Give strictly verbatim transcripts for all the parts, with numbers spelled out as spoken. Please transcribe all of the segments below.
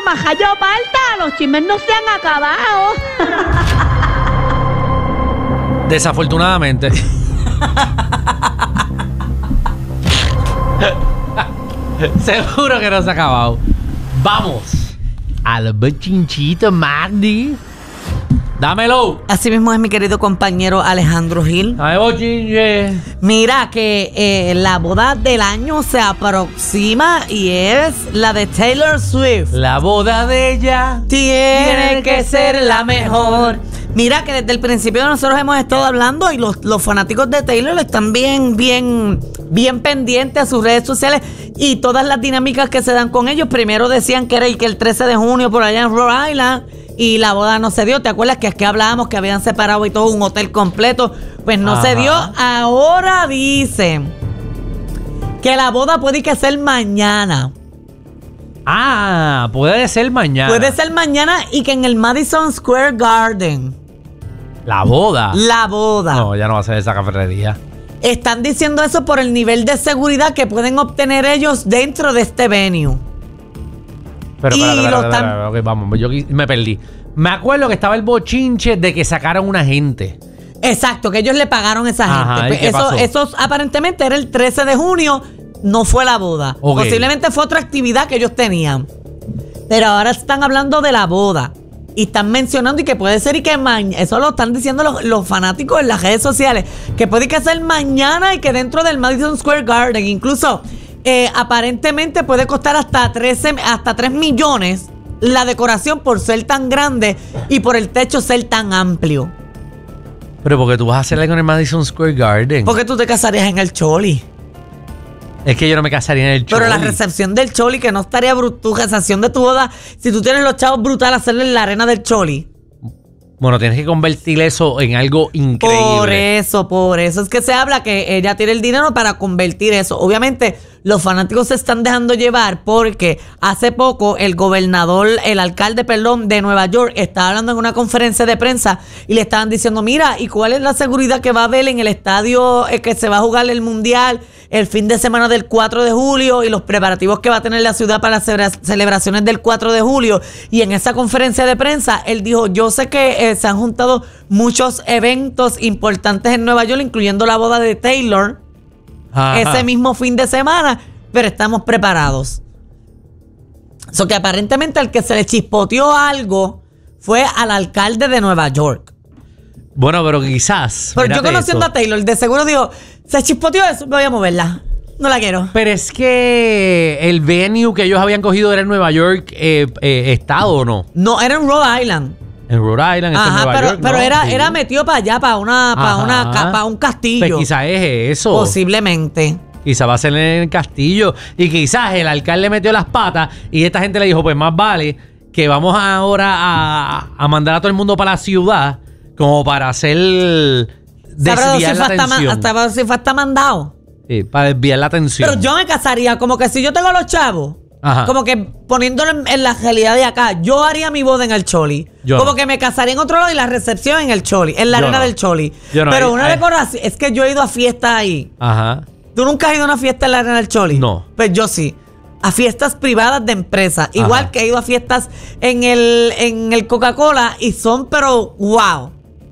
majayo palta, los chismes no se han acabado. Desafortunadamente. Seguro que no se ha acabado. Vamos al bochinchito, Magdi. Dámelo. Así mismo es mi querido compañero Alejandro Gil. Dame bochinche. Mira que eh, la boda del año se aproxima y es la de Taylor Swift. La boda de ella Tiene que ser la mejor. Mira que desde el principio nosotros hemos estado hablando y los, los fanáticos de Taylor están bien, bien, bien pendientes a sus redes sociales y todas las dinámicas que se dan con ellos. Primero decían que era el, que el trece de junio por allá en Rhode Island y la boda no se dio. ¿Te acuerdas que aquí hablábamos que habían separado y todo un hotel completo? Pues no Ajá. se dio. Ahora dicen que la boda puede que ser mañana. Ah, puede ser mañana. Puede ser mañana y que en el Madison Square Garden. La boda. La boda. No, ya no va a ser esa cafetería. Están diciendo eso por el nivel de seguridad que pueden obtener ellos dentro de este venue. Pero Y espérate, espérate, lo espérate, están- espérate, ok, vamos, yo qui- me perdí. Me acuerdo que estaba el bochinche de que sacaron una gente. Exacto, que ellos le pagaron a esa Ajá, gente. ¿y qué Eso, pasó? eso aparentemente era el trece de junio, no fue la boda. Ok. Posiblemente fue otra actividad que ellos tenían. Pero ahora están hablando de la boda. Y están mencionando y que puede ser y que mañana, eso lo están diciendo los, los fanáticos en las redes sociales, que puede que ser mañana y que dentro del Madison Square Garden, incluso eh, aparentemente puede costar hasta trece, hasta tres millones la decoración por ser tan grande y por el techo ser tan amplio. Pero porque tú vas a hacer algo en el Madison Square Garden. ¿Por qué tú te casarías en el Choli? Es que yo no me casaría en el Choli. Pero la recepción del Choli, que no estaría brutal, tu recepción de tu boda, si tú tienes los chavos brutal, hacerle en la arena del Choli. Bueno, tienes que convertir eso en algo increíble. Por eso, por eso es que se habla que ella tiene el dinero para convertir eso. Obviamente, los fanáticos se están dejando llevar porque hace poco el gobernador, el alcalde, perdón, de Nueva York estaba hablando en una conferencia de prensa y le estaban diciendo, mira, ¿y cuál es la seguridad que va a haber en el estadio eh, que se va a jugar el Mundial el fin de semana del cuatro de julio y los preparativos que va a tener la ciudad para las celebra- celebraciones del cuatro de julio? Y en esa conferencia de prensa, él dijo, yo sé que eh, se han juntado muchos eventos importantes en Nueva York, incluyendo la boda de Taylor, Ajá. ese mismo fin de semana, pero estamos preparados. So que aparentemente el que se le chispoteó algo fue al alcalde de Nueva York. Bueno, pero quizás. Pero yo mírate conociendo esto. a Taylor, de seguro dijo, se chispoteó eso, me voy a moverla. No la quiero. Pero es que el venue que ellos habían cogido era en Nueva York, eh, eh, estado o no. No, era en Rhode Island. En Rhode Island, esto es Ajá, Nueva pero, York, pero ¿no? era, Sí. era metido para allá, para una, para Ajá. una, ca- para un castillo. Pues quizás es eso. Posiblemente. Quizás va a ser en el castillo. Y quizás el alcalde metió las patas y esta gente le dijo, pues más vale que vamos ahora a, a mandar a todo el mundo para la ciudad como para hacer Sabrá desviar si la fue hasta, ma- atención. hasta si fue hasta mandado. Sí, para desviar la atención. Pero yo me casaría, como que si yo tengo los chavos, Ajá. como que poniéndolo en, en la realidad de acá, yo haría mi boda en el Choli. Yo como no. que me casaría en otro lado y la recepción en el Choli, en la Yo arena no. del Choli. Yo no, Pero ahí- una ahí- decoración, es que yo he ido a fiestas ahí. Ajá. ¿Tú nunca has ido a una fiesta en la arena del Choli? No. Pues yo sí. A fiestas privadas de empresa. Igual Ajá. que he ido a fiestas en el, en el Coca-Cola y son, pero wow.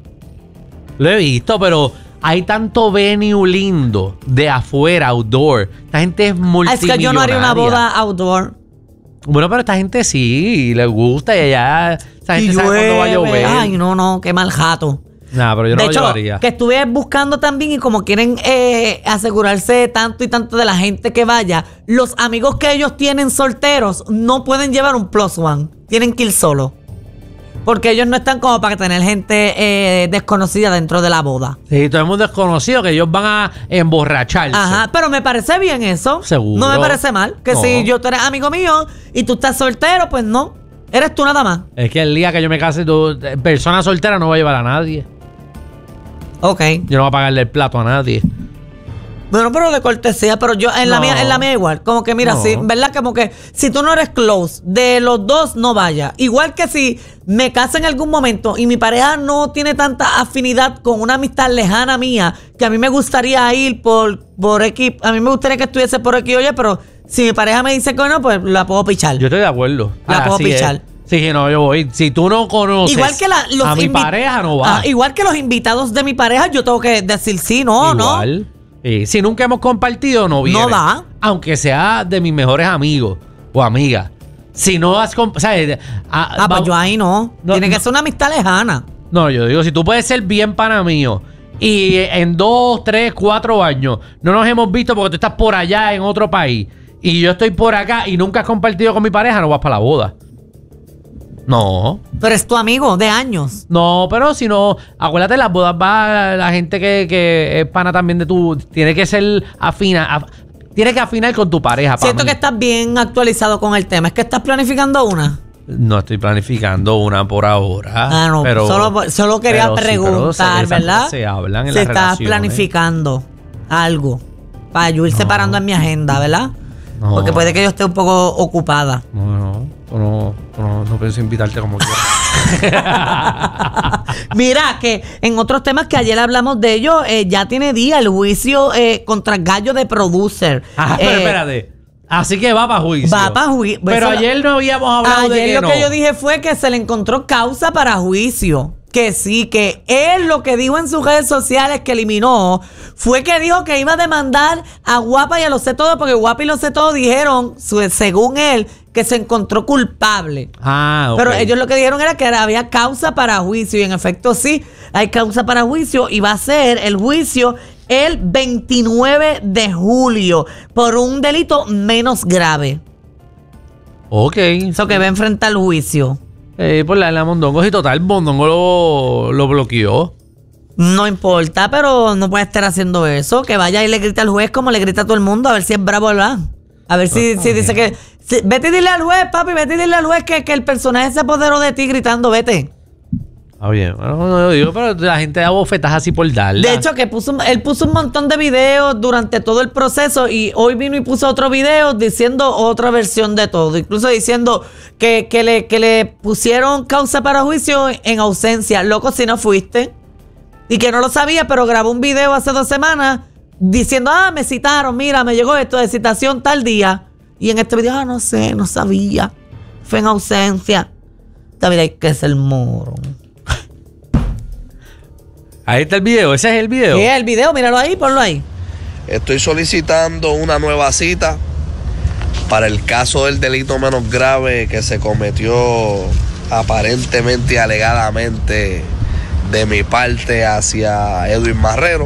Lo he visto, pero hay tanto venue lindo de afuera, outdoor. Esta gente es Ah, es multimillonaria. que yo no haría una boda outdoor. Bueno, pero esta gente sí, le gusta y allá esa gente Y sabe cuándo va a llueve. llover. Ay, no, no, qué mal jato. Nah, pero yo no de lo hecho, llevaría. que estuve buscando también y como quieren eh, asegurarse de tanto y tanto de la gente que vaya, los amigos que ellos tienen solteros no pueden llevar un plus one. Tienen que ir solo. Porque ellos no están como para tener gente eh, desconocida dentro de la boda. Sí, todo el mundo es conocido que ellos van a emborracharse. Ajá, pero me parece bien eso. Seguro. No me parece mal. Que No. si yo tú eres amigo mío y tú estás soltero, pues no. Eres tú nada más. Es que el día que yo me case, tú, eh, persona soltera no va a llevar a nadie. Ok. Yo no voy a pagarle el plato a nadie. Bueno, pero de cortesía, pero yo en la No. mía, en la mía igual. Como que mira, No. sí, ¿verdad? Como que si tú no eres close, de los dos no vaya. Igual que si me caso en algún momento y mi pareja no tiene tanta afinidad con una amistad lejana mía, que a mí me gustaría ir por, por equipo, a mí me gustaría que estuviese por aquí, oye, pero Si mi pareja me dice que no, pues la puedo pichar. Yo estoy de acuerdo. La Ah, puedo sí pichar. es. Sí, no, yo voy. Si tú no conoces Igual que la- los a mi invi- pareja, no va. Ah, igual que los invitados de mi pareja, yo tengo que decir sí, no, Igual. Eh, si nunca hemos compartido, no viene. No va. Aunque sea de mis mejores amigos o amigas. Si no has... comp- ¿sabes? Ah, no. Ah, pues va- yo ahí no. No, Tiene que no. ser una amistad lejana. No, yo digo, si tú puedes ser bien pana mío y en dos, tres, cuatro años no nos hemos visto porque tú estás por allá en otro país y yo estoy por acá y nunca has compartido con mi pareja, no vas para la boda. No. Pero es tu amigo de años. No, pero si no, acuérdate, las bodas va la gente que, que es pana también de tu... Tiene que ser afina, af- tiene que afinar con tu pareja. pa' Siento mí. que estás bien actualizado con el tema. ¿Es que estás planificando una? No estoy planificando una por ahora. Ah, no. pero, solo, solo quería pero sí, pero preguntar, se- esas ¿verdad? cosas se hablan en si las estás relaciones. planificando algo para yo ir No. separando en mi agenda, ¿verdad? No. Porque puede que yo esté un poco ocupada. No, no, no, no, no pienso invitarte como quieras. Mira, que en otros temas que ayer hablamos de ello, eh, ya tiene día el juicio eh, contra el gallo de producer. Ajá, pero Eh, espérate. Así que va para juicio. Va pa' juicio. Pero Eso- ayer no habíamos hablado de Ayer que lo no. que yo dije fue que se le encontró causa para juicio. Que sí, que él lo que dijo en sus redes sociales que eliminó fue que dijo que iba a demandar a Guapa y a Lo Sé Todo, porque Guapa y Lo Sé Todo dijeron, su- según él, que se encontró culpable. Ah, ok. Pero ellos lo que dijeron era que había causa para juicio, y en efecto sí, hay causa para juicio, y va a ser el juicio el veintinueve de julio por un delito menos grave. Ok. Eso que va a enfrentar el juicio. Eh, por la, la Mondongo, y total, Mondongo lo, lo bloqueó. No importa, pero no puede estar haciendo eso. Que vaya y le grite al juez como le grita a todo el mundo, a ver si es bravo, ¿verdad? A ver si, si dice que... si- vete y dile al juez, papi, vete y dile al juez que, que el personaje se apoderó de ti gritando, vete. Está bien. Bueno, no, yo digo, pero la gente da bofetas así por darla. De hecho, que puso, él puso un montón de videos durante todo el proceso, y hoy vino y puso otro video diciendo otra versión de todo. Incluso diciendo que, que, le, que le pusieron causa para juicio en ausencia. Loco, si no fuiste. Y que no lo sabía, pero grabó un video hace dos semanas diciendo, ah, me citaron, mira, me llegó esto de citación tal día. Y en este video, ah, no sé, no sabía. Fue en ausencia. David, hay que ser moro. Ahí está el video. Ese es el video. ¿Qué es el video? Míralo ahí, ponlo ahí. Estoy solicitando una nueva cita para el caso del delito menos grave que se cometió aparentemente y alegadamente de mi parte hacia Edwin Marrero.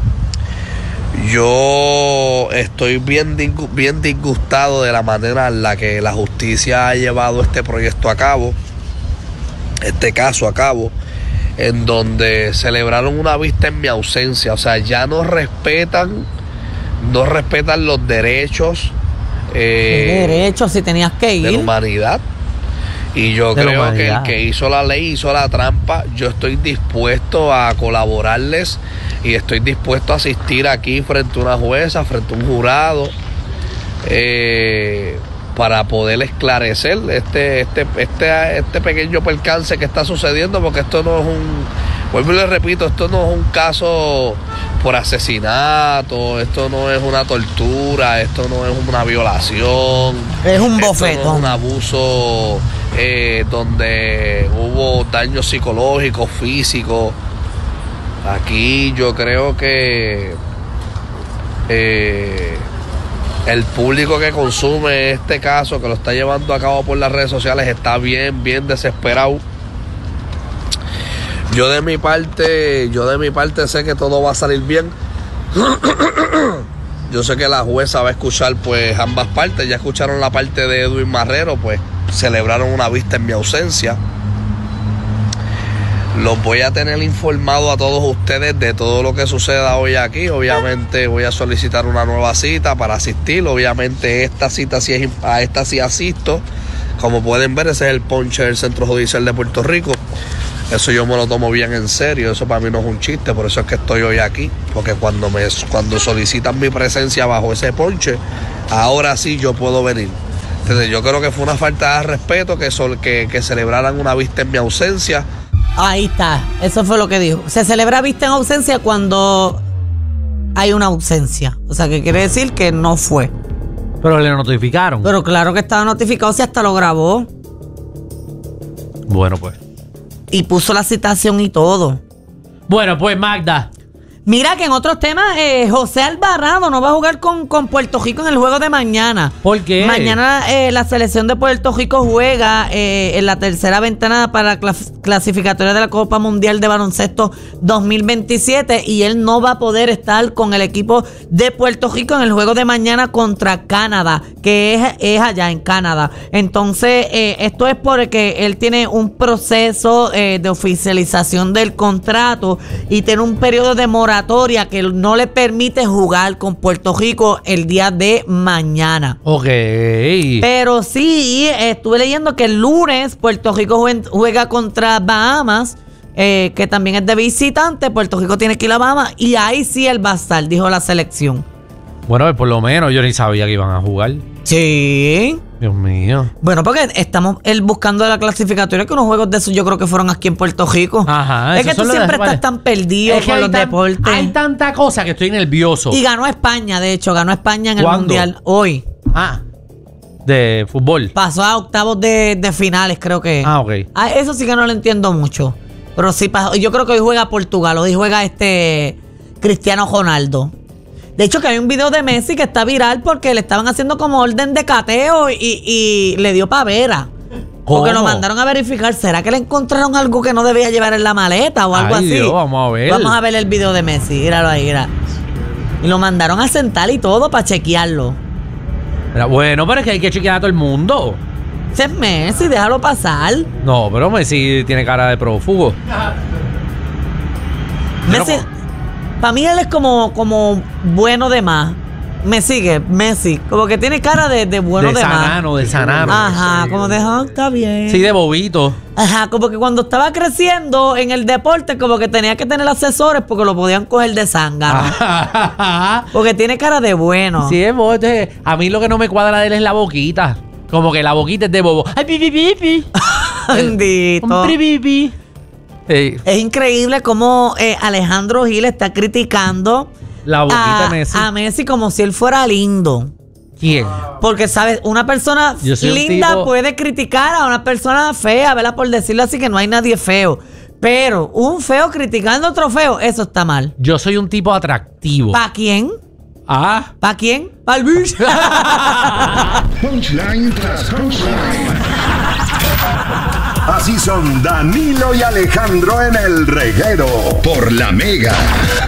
Yo estoy bien, disgu- bien disgustado de la manera en la que la justicia ha llevado este proyecto a cabo, este caso a cabo, en donde celebraron una vista en mi ausencia. O sea, ya no respetan, no respetan los derechos eh, ¿Qué derecho si tenías que de la ir? humanidad. Y yo De la creo que el humanidad. que hizo la ley hizo la trampa. Yo estoy dispuesto a colaborarles y estoy dispuesto a asistir aquí frente a una jueza, frente a un jurado, eh, para poder esclarecer este, este, este, este pequeño percance que está sucediendo, porque esto no es un, vuelvo y le repito, esto no es un caso por asesinato, esto no es una tortura, esto no es una violación, Es un esto no bofetón. es un abuso eh, donde hubo daños psicológicos, físicos. Aquí yo creo que eh, el público que consume este caso, que lo está llevando a cabo por las redes sociales, está bien, bien desesperado. Yo de mi parte, yo de mi parte sé que todo va a salir bien. Yo sé que la jueza va a escuchar pues ambas partes. Ya escucharon la parte de Edwin Marrero, pues celebraron una vista en mi ausencia. Los voy a tener informado a todos ustedes de todo lo que suceda hoy aquí. Obviamente voy a solicitar una nueva cita para asistir. Obviamente esta cita sí es, a esta sí asisto. Como pueden ver, ese es el ponche del Centro Judicial de Puerto Rico. Eso yo me lo tomo bien en serio. Eso para mí no es un chiste. Por eso es que estoy hoy aquí. Porque cuando, me, cuando solicitan mi presencia bajo ese ponche, ahora sí yo puedo venir. Entonces yo creo que fue una falta de respeto que, sol, que, que celebraran una vista en mi ausencia. Ahí está, eso fue lo que dijo. Se celebra vista en ausencia cuando hay una ausencia. O sea, que quiere decir que no fue. Pero le notificaron. Pero claro que estaba notificado, si hasta lo grabó. Bueno, pues. Y puso la citación y todo. Bueno, pues, Magda. Mira que en otros temas, eh, José Alvarado no va a jugar con, con Puerto Rico en el juego de mañana. ¿Por qué? Mañana eh, la selección de Puerto Rico juega eh, en la tercera ventana para la clas- clasificatoria de la Copa Mundial de Baloncesto dos mil veintisiete y él no va a poder estar con el equipo de Puerto Rico en el juego de mañana contra Canadá, que es, es allá en Canadá. Entonces, eh, esto es porque él tiene un proceso eh, de oficialización del contrato y tiene un periodo de moratoria que no le permite jugar con Puerto Rico el día de mañana. Ok. Pero sí, estuve leyendo que el lunes Puerto Rico jue- juega contra Bahamas, eh, que también es de visitante. Puerto Rico tiene que ir a Bahamas y ahí sí él va a estar, dijo la selección. Bueno, pues por lo menos yo ni sabía que iban a jugar. Sí. Dios mío. Bueno, porque estamos él buscando la clasificatoria, que unos juegos de esos yo creo que fueron aquí en Puerto Rico. Ajá. Es esos que tú son los siempre de- vale. estás tan perdido Es que con hay los tan- deportes. Hay tanta cosa que estoy nervioso. Y ganó España, de hecho, ganó España en el ¿Cuándo? Mundial hoy. Ah, de fútbol. Pasó a octavos de, de finales, creo que. Ah, ok. Ah, eso sí que no lo entiendo mucho. Pero sí pasó. Yo creo que hoy juega Portugal, hoy juega este Cristiano Ronaldo. De hecho, que hay un video de Messi que está viral porque le estaban haciendo como orden de cateo y, y le dio pavera. Porque ¿Cómo? lo mandaron a verificar. ¿Será que le encontraron algo que no debía llevar en la maleta o algo Ay, así? Dios, vamos a ver. Vamos a ver el video de Messi. Míralo ahí, mira. Y lo mandaron a sentar y todo para chequearlo. Pero bueno, pero es que hay que chequear a todo el mundo. Ese es Messi, déjalo pasar. No, pero Messi tiene cara de prófugo. Yo Messi, no- para mí él es como, como bueno de más. Me sigue, Messi. Como que tiene cara de, de bueno de, de más. sanano, de sanano. Ajá, como de, ah, está bien. Sí, de bobito. Ajá, como que cuando estaba creciendo en el deporte, como que tenía que tener asesores porque lo podían coger de zángano. Porque tiene cara de bueno. Sí, es bobo. Entonces, a mí lo que no me cuadra de él es la boquita. Como que la boquita es de bobo. ¡Ay, pi, pi, pi, pi! Bendito. Un pri, pi, pi. Ey, Es increíble cómo eh, Alejandro Gil está criticando la boquita a, de Messi. a Messi como si él fuera lindo. ¿Quién? Porque, ¿sabes? Una persona Yo soy un linda tipo- puede criticar a una persona fea, ¿verdad? Por decirlo así, que no hay nadie feo. Pero un feo criticando a otro feo, eso está mal. Yo soy un tipo atractivo. ¿Para quién? Ah. ¿Para quién? ¿Para el bicho? Punchline tras punchline. Así son Danilo y Alejandro en el reguero por la Mega.